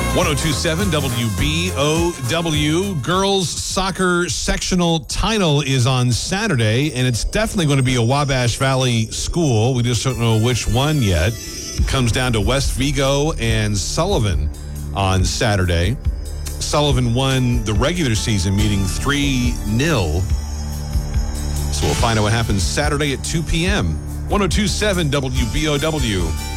1027 WBOW. Girls soccer sectional title is on Saturday, and it's definitely going to be a Wabash Valley school. We just don't know which one yet. It comes down to West Vigo and Sullivan on Saturday. Sullivan won the regular season meeting 3-0. So we'll find out what happens Saturday at 2 p.m. 1027 WBOW.